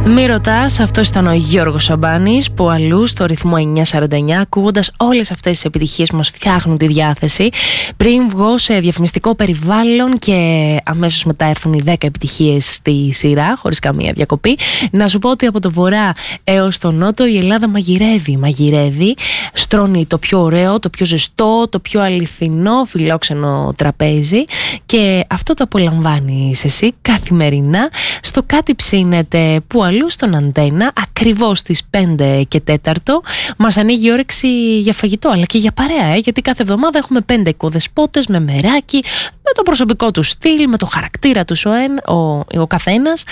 Μη ρωτάς, αυτός ήταν ο Γιώργος Σαμπάνης που αλλού στο ρυθμό 949, ακούγοντας όλες αυτές τις επιτυχίες που μας φτιάχνουν τη διάθεση. Πριν βγω σε διαφημιστικό περιβάλλον και αμέσως μετά έρθουν οι 10 επιτυχίες στη σειρά, χωρίς καμία διακοπή, να σου πω ότι από το βορρά έως το νότο η Ελλάδα μαγειρεύει, στρώνει το πιο ωραίο, το πιο ζεστό, το πιο αληθινό φιλόξενο τραπέζι, και αυτό το απολαμβάνεις εσύ καθημερινά στο Κάτι Ψήνεται, που αλλού στον Αντένα, ακριβώς στις 5 και 4, μας ανοίγει η όρεξη για φαγητό, αλλά και για παρέα, γιατί κάθε εβδομάδα έχουμε 5 οικοδεσπότες με μεράκι, με το προσωπικό του στυλ, με το χαρακτήρα τους ο καθένας,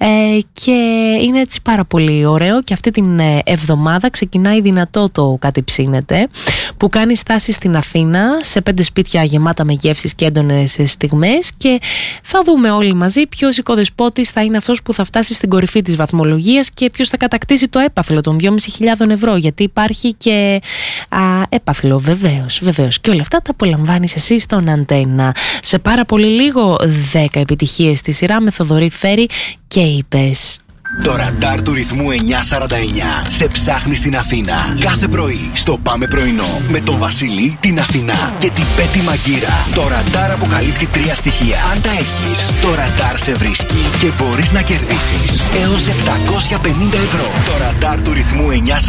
και είναι έτσι πάρα πολύ ωραίο. Και αυτή την εβδομάδα ξεκινάει δυνατό το Κάτι Ψήνεται, που κάνει στάση στην Αθήνα σε 5 σπίτια γεμάτα με γεύσεις και έντονες στιγμές, και θα δούμε όλοι μαζί ποιος οικοδεσπότης θα είναι αυτός που θα φτάσει στην κορυφή της βαθμολογίας και ποιος θα κατακτήσει το έπαθλο των 2.500 ευρώ, γιατί υπάρχει και έπαθλο, βεβαίως, και όλα αυτά τα απολαμβάνεις εσύ στον Αντένα. Σε πάρα πολύ λίγο 10 επιτυχίες στη σειρά με Θοδωρή Φέρη και είπες. Το ραντάρ του ρυθμού 949 σε ψάχνει στην Αθήνα. Κάθε πρωί στο Πάμε Πρωινό με τον Βασίλη, την Αθηνά και την Πέτη Μαγκύρα. Το ραντάρ αποκαλύπτει 3 στοιχεία. Αν τα έχεις, το ραντάρ σε βρίσκει και μπορείς να κερδίσεις έως 750 ευρώ. Το ραντάρ του ρυθμού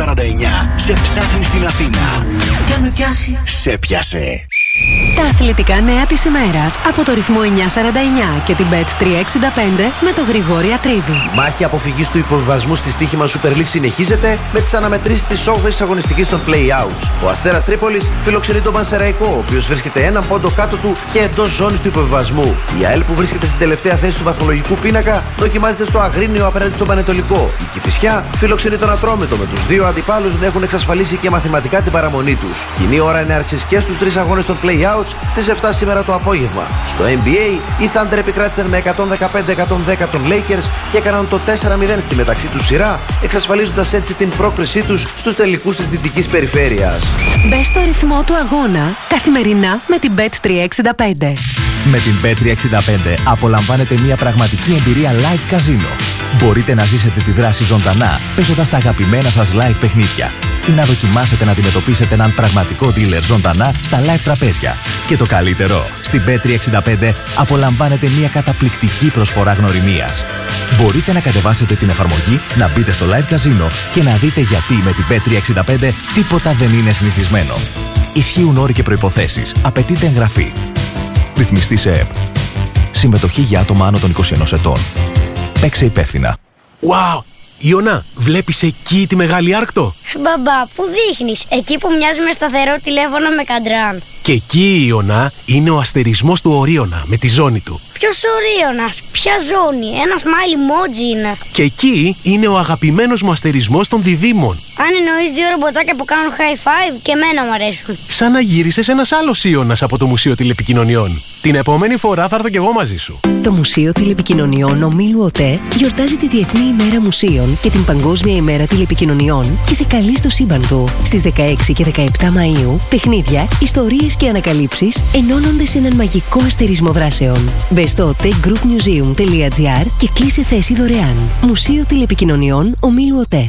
949 σε ψάχνει στην Αθήνα. Για με πιάσει. Σε πιάσε. Τα αθλητικά νέα της ημέρας από το ρυθμό 949 και την Bet365 με τον Γρηγόρη Ατρίδη. Μάχη αποφυγής του υποβιβασμού στη στοίχημα Super League συνεχίζεται με τις αναμετρήσεις της 8ης αγωνιστικής των Play-Outs. Ο Αστέρας Τρίπολης φιλοξενεί τον Πανσεραϊκό, ο οποίος βρίσκεται έναν πόντο κάτω του και εντός ζώνης του υποβιβασμού. Η ΑΕΛ, που βρίσκεται στην τελευταία θέση του βαθμολογικού πίνακα, δοκιμάζεται στο Αγρίνιο απέναντι στον Πανετολικό. Η Κηφισιά φιλοξενεί τον Ατρόμητο, με τους δύο αντιπάλους να έχουν εξασφαλίσει και μαθηματικά την παραμονή τους. Κοινή ώρα έναρξης και στους 3 αγώνες των Play-Outs στις 7 σήμερα το απόγευμα. Στο NBA, οι Thunder επικράτησαν με 115-110 των Lakers και έκαναν το 4-0 στη μεταξύ τους σειρά, εξασφαλίζοντας έτσι την πρόκρισή τους στους τελικούς της Δυτικής Περιφέρειας. Μπες στο ρυθμό του αγώνα καθημερινά με την Bet365. Με την Bet365 απολαμβάνετε μια πραγματική εμπειρία live καζίνο. Μπορείτε να ζήσετε τη δράση ζωντανά παίζοντας τα αγαπημένα σας live παιχνίδια ή να δοκιμάσετε να αντιμετωπίσετε έναν πραγματικό dealer ζωντανά στα live τραπέζια. Και το καλύτερο, στην Bet365 απολαμβάνετε μια καταπληκτική προσφορά γνωριμίας. Μπορείτε να κατεβάσετε την εφαρμογή, να μπείτε στο live καζίνο και να δείτε γιατί με την Bet365 τίποτα δεν είναι συνηθισμένο. Ισχύουν όροι και προϋποθέσεις. Απαιτείται εγγραφή. Ρυθμιστή σε ΕΠ. Συμμετοχή για άτομα άνω των 21 ετών. Παίξε υπεύθυνα. Wow! Ιωνά, βλέπεις εκεί τη Μεγάλη Άρκτο? Μπαμπά, πού δείχνεις? Εκεί που μοιάζει με σταθερό τηλέφωνο με καντράν. Και εκεί, Ιωνά, είναι ο αστερισμός του Ορίωνα με τη ζώνη του. Ποιος Ορίωνας? Ποια ζώνη? Ένα smile emoji είναι. Και εκεί είναι ο αγαπημένος μου αστερισμός των διδήμων. Αν εννοείς 2 ρομποτάκια που κάνουν high five, και εμένα μου αρέσουν. Σαν να γύρισες ένας άλλος Ιώνας από το Μουσείο Τηλεπικοινωνιών. Την επόμενη φορά θα έρθω κι εγώ μαζί σου. Το Μουσείο Τηλεπικοινωνιών Ομίλου ΟΤΕ γιορτάζει τη Διεθνή ημέρα Μουσείων και την Παγκόσμια ημέρα Τηλεπικοινωνιών και σε καλεί στο σύμπαν του. Στις 16 και 17 Μαΐου, παιχνίδια, ιστορίες και ανακαλύψεις ενώνονται σε έναν μαγικό αστερισμό δράσεων. Μπες στο otegroupmuseum.gr και κλείσε θέση δωρεάν. Μουσείο Τηλεπικοινωνιών Ομίλου ΟΤΕ.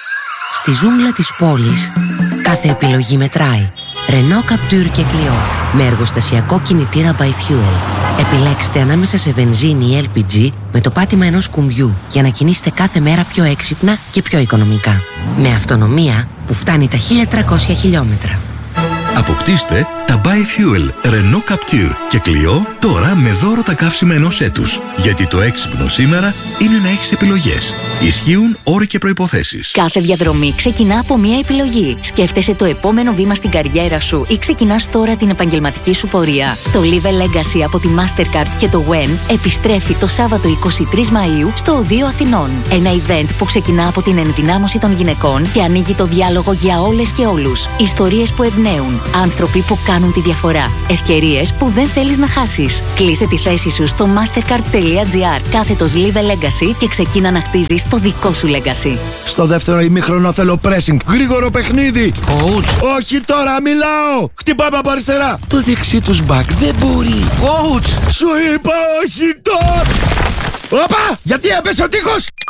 Στη ζούγκλα της πόλης, κάθε επιλογή μετράει. Renault Captur και Clio με εργοστασιακό κινητήρα by Fuel. Επιλέξτε ανάμεσα σε βενζίνη ή LPG με το πάτημα ενός κουμπιού για να κινήσετε κάθε μέρα πιο έξυπνα και πιο οικονομικά. Με αυτονομία που φτάνει τα 1.300 χιλιόμετρα. Αποκτήστε τα Buy Fuel Renault Captur και Clio τώρα με δώρο τα καύσιμα ενός έτους. Γιατί το έξυπνο σήμερα είναι να έχεις επιλογές. Ισχύουν όροι και προϋποθέσεις. Κάθε διαδρομή ξεκινά από μία επιλογή. Σκέφτεσαι το επόμενο βήμα στην καριέρα σου ή ξεκινάς τώρα την επαγγελματική σου πορεία. Το Live a Legacy από τη Mastercard και το WEN επιστρέφει το Σάββατο 23 Μαΐου στο Οδείο Αθηνών. Ένα event που ξεκινά από την ενδυνάμωση των γυναικών και ανοίγει το διάλογο για όλες και όλους. Ιστορίες που εμπνέουν. Άνθρωποι που κάνουν τη διαφορά. Ευκαιρίες που δεν θέλεις να χάσεις. Κλείσε τη θέση σου στο mastercard.gr κάθετος Live a Legacy και ξεκίνα να χτίζεις το δικό σου legacy. Στο δεύτερο ημίχρονο θέλω pressing. Γρήγορο παιχνίδι. Coach. Όχι τώρα, μιλάω. Χτυπάμε από αριστερά. Το δεξί τους back δεν μπορεί. Coach. Σου είπα όχι τώρα. Όπα, γιατί έπεσε ο τείχος.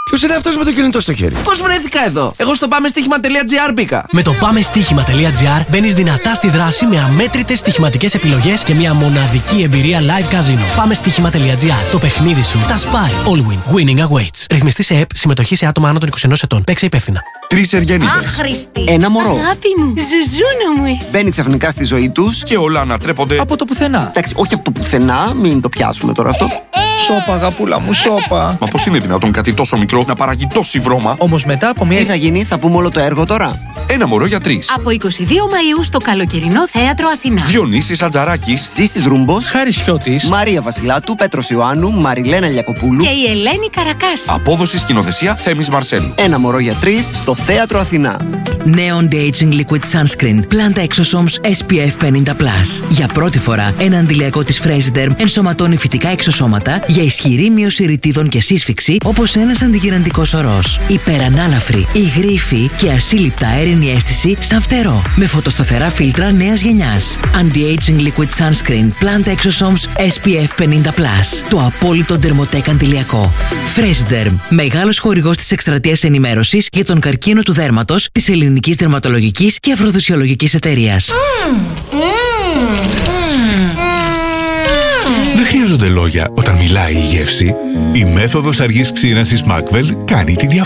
Ποιος είναι αυτός με το κινητό στο χέρι? Πώς βρέθηκα εδώ? Εγώ στο πάμεστοίχημα.gr μπήκα. Με το πάμεστοίχημα.gr μπαίνεις δυνατά στη δράση με αμέτρητες στοιχηματικές επιλογές και μια μοναδική εμπειρία live casino. Πάμεστοίχημα.gr. Το παιχνίδι σου τα σπάει. All win. Winning awaits. Ρυθμιστή σε ΕΠ. Συμμετοχή σε άτομα άνω των 21 ετών. Παίξε υπεύθυνα. 3 Εργένιδες. Άχρηστη. Ένα μωρό. Αγάπη μου. Ζουζούνα μου εσύ. Μπαίνει ξαφνικά στη ζωή τους και όλα ανατρέπονται από το πουθενά. Εντάξει, όχι από το πουθενά, μην το πιάσουμε τώρα αυτό. Σώπα, αγαπούλα μου, σώπα. Μα πώς είναι δυνατόν κάτι τόσο μικρό να παράγει τόση βρώμα? Όμως μετά από μια. Τι θα γίνει, θα πούμε όλο το έργο τώρα. Ένα μωρό για 3. Από 22 Μαΐου στο καλοκαιρινό θέατρο Αθηνά. Διονύσης Ατζαράκης, Ζήσης Ρούμπος, Χάρης Χιώτης, Μαρία Βασιλάτου, Πέτρος Ιωάννου, Μαριλένα Λιακοπούλου και η Ελένη Καρακάση. απόδοση σκηνοθεσία Θέμης Μαρσέλου. Ένα μωρό για 3 στο θέατρο Αθηνά. Νέο Anti-Aging Liquid Sunscreen Planta Exosomes SPF 50+. Για πρώτη φορά, ένα αντιλιακό της Fresiderm ενσωματώνει φυτικά εξωσώματα για ισχυρή μείωση ρητίδων και σύσφυξη, όπως ένας αντιγυραντικός ορός. Υπερανάλαφρη, υγρήφη και ασύλληπτα αέρινη αίσθηση σαν φτερό. Με φωτοσταθερά φίλτρα νέας γενιάς. Anti-Aging Liquid Sunscreen Planta Exosomes SPF 50+. Το απόλυτο ντερμοτέκ αντιλιακό. Fresiderm. Μεγάλος χορηγός της εκστρατείας ενημέρωσης για τον καρκίνο του δέρματος της Ελληνικής Δερματολογικής και Αφροδοσιολογικής Εταιρείας. Δεν χρειάζονται λόγια όταν μιλάει η γεύση. Η μέθοδος αργής ξύρανσης Macvel κάνει τη διαφορά.